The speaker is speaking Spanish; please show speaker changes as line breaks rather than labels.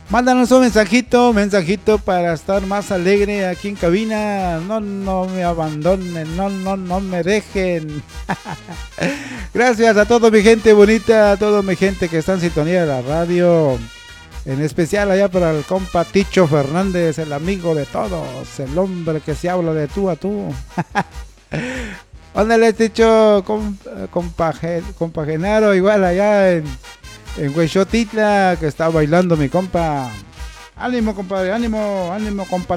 Mándanos un mensajito para estar más alegre aquí en cabina. No me abandonen, no me dejen. Gracias a toda mi gente bonita, a toda mi gente que está en sintonía de la radio. En especial allá para el compa Ticho Fernández, el amigo de todos, el hombre que se habla de tú a tú. Ándale, Ticho, compa Genaro, igual allá en Huexotitla, que está bailando mi compa. Ánimo, compadre, ánimo, compa